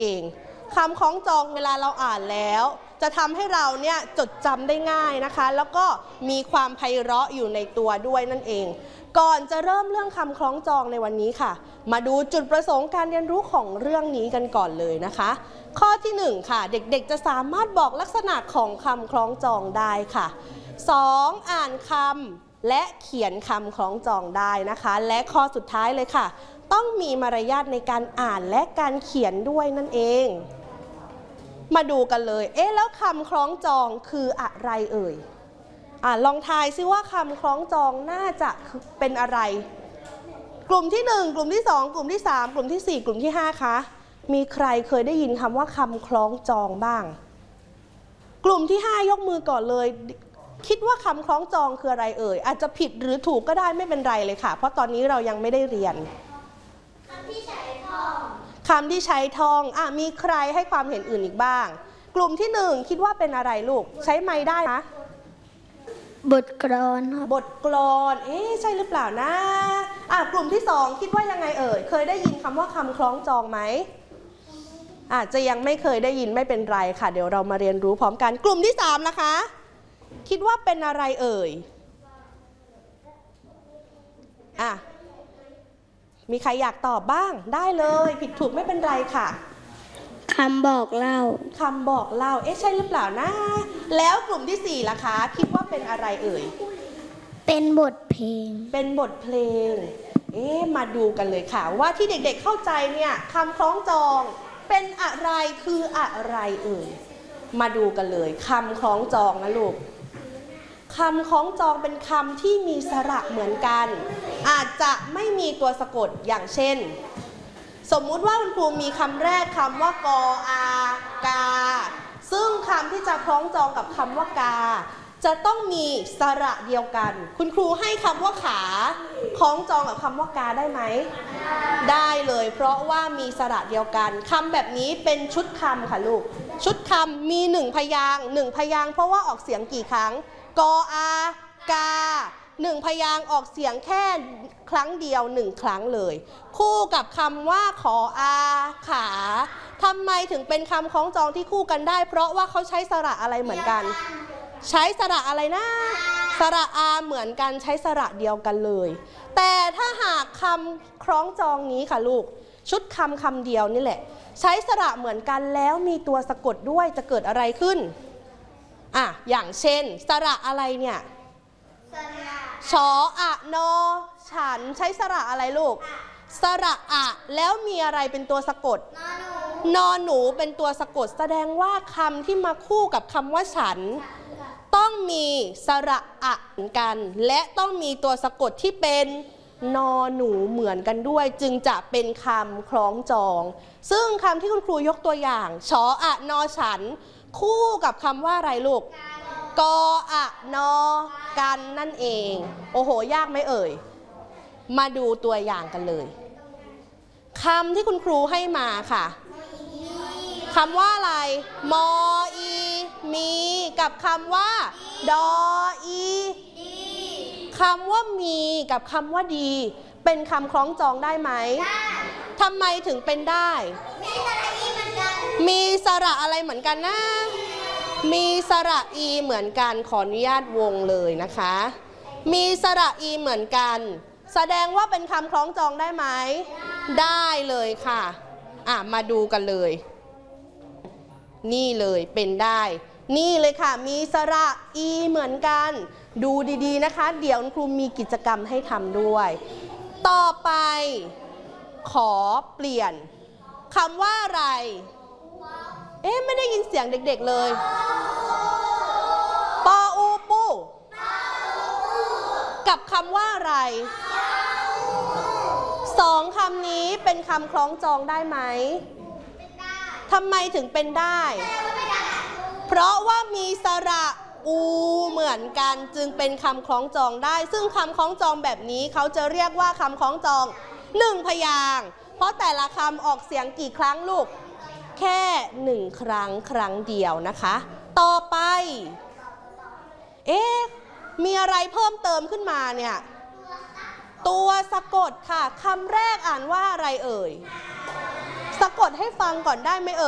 เองคำคล้องจองเวลาเราอ่านแล้วจะทำให้เราเนี่ยจดจำได้ง่ายนะคะแล้วก็มีความไพเราะอยู่ในตัวด้วยนั่นเองก่อนจะเริ่มเรื่องคำคล้องจองในวันนี้ค่ะมาดูจุดประสงค์การเรียนรู้ของเรื่องนี้กันก่อนเลยนะคะข้อที่1ค่ะเด็กๆจะสามารถบอกลักษณะของคำคล้องจองได้ค่ะ2อ่านคำและเขียนคำคล้องจองได้นะคะและข้อสุดท้ายเลยค่ะต้องมีมารยาทในการอ่านและการเขียนด้วยนั่นเองมาดูกันเลยแล้วคำคล้องจองคืออะไรเอ่ยลองทายซิว่าคำคล้องจองน่าจะเป็นอะไรกลุ่มที่1กลุ่มที่2กลุ่มที่3กลุ่มที่4กลุ่มที่5คะมีใครเคยได้ยินคำว่าคำคล้องจองบ้างกลุ่มที่5ยกมือก่อนเลยคิดว่าคำคล้องจองคืออะไรเอ่ยอาจจะผิดหรือถูกก็ได้ไม่เป็นไรเลยค่ะเพราะตอนนี้เรายังไม่ได้เรียนคำที่ใช้ท่องมีใครให้ความเห็นอื่นอีกบ้างกลุ่มที่1คิดว่าเป็นอะไรลูกใช้ไม้ได้นะบทกลอนบทกลอนใช่หรือเปล่านะกลุ่มที่2คิดว่ายังไงเอ่ยเคยได้ยินคำว่าคำคล้องจองไหมอาจจะยังไม่เคยได้ยินไม่เป็นไรค่ะเดี๋ยวเรามาเรียนรู้พร้อมกันกลุ่มที่3นะคะคิดว่าเป็นอะไรเอ่ยมีใครอยากตอบบ้างได้เลยผิดถูกไม่เป็นไรค่ะคำบอกเล่าใช่หรือเปล่านะแล้วกลุ่มที่4ล่ะคะคิดว่าเป็นอะไรเอ่ยเป็นบทเพลงมาดูกันเลยค่ะว่าที่เด็กๆเข้าใจเนี่ยคำคล้องจองเป็นอะไรคืออะไรเอ่ยมาดูกันเลยคำคล้องจองนะลูกคำคล้องจองเป็นคำที่มีสระเหมือนกันอาจจะไม่มีตัวสะกดอย่างเช่นสมมุติว่าคุณครูมีคำแรกคำว่ากากาซึ่งคำที่จะคล้องจองกับคำว่ากาจะต้องมีสระเดียวกันคุณครูให้คำว่าขาคล้องจองกับคำว่ากาได้ไหมได้เลยเพราะว่ามีสระเดียวกันคำแบบนี้เป็นชุดคำค่ะลูกชุดคำมี1พยางค์1พยางค์เพราะว่าออกเสียงกี่ครั้งกากา1พยางค์ออกเสียงแค่ครั้งเดียว1ครั้งเลยคู่กับคำว่าขออาขาทำไมถึงเป็นคำคล้องจองที่คู่กันได้เพราะว่าเขาใช้สระอะไรเหมือนกันใช้สระอะไรนะสระอาเหมือนกันใช้สระเดียวกันเลยแต่ถ้าหากคำคล้องจองนี้ค่ะลูกชุดคำเดียวนี่แหละใช้สระเหมือนกันแล้วมีตัวสะกดด้วยจะเกิดอะไรขึ้นอย่างเช่นสระอะไรเนี่ยชออะนอฉันใช้สระอะไรลูกสระอะแล้วมีอะไรเป็นตัวสะกดนอหนูเป็นตัวสะกดแสดงว่าคำที่มาคู่กับคำว่าฉันต้องมีสระอะเหมือนกันและต้องมีตัวสะกดที่เป็นนอหนูเหมือนกันด้วยจึงจะเป็นคำคล้องจองซึ่งคำที่คุณครูยกตัวอย่างชออะนอฉันคู่กับคำว่าอะไรลูกกออะนอกันนั่นเองโอ้โหยากไหมเอ่ยมาดูตัวอย่างกันเลยคำที่คุณครูให้มาค่ะคำว่าอะไรมออีมีกับคำว่าดออีคำว่ามีกับคำว่าดีเป็นคำคล้องจองได้ไหมทำไมถึงเป็นได้มีสระอะไรเหมือนกันนะมีสระอีเหมือนกันขออนุญาตวงเลยนะคะมีสระอีเหมือนกันแสดงว่าเป็นคำคล้องจองได้ไหมได้เลยค่ะมาดูกันเลยนี่เลยเป็นได้นี่เลยค่ะมีสระอีเหมือนกันดูดีๆนะคะเดี๋ยวครูมีกิจกรรมให้ทำด้วยต่อไปขอเปลี่ยนคำว่าอะไรไม่ได้ยินเสียงเด็กๆเลยปออูปูกับคำว่าอะไร2คำนี้เป็นคำคล้องจองได้ไหมทำไมถึงเป็นได้เพราะว่ามีสระอูเหมือนกันจึงเป็นคำคล้องจองได้ซึ่งคำคล้องจองแบบนี้เขาจะเรียกว่าคำคล้องจอง1พยางค์เพราะแต่ละคำออกเสียงกี่ครั้งลูกแค่1ครั้งเดียวนะคะต่อไปมีอะไรเพิ่มเติมขึ้นมาเนี่ยตัวสะกดค่ะคำแรกอ่านว่าอะไรเอ่ยสะกดให้ฟังก่อนได้ไหม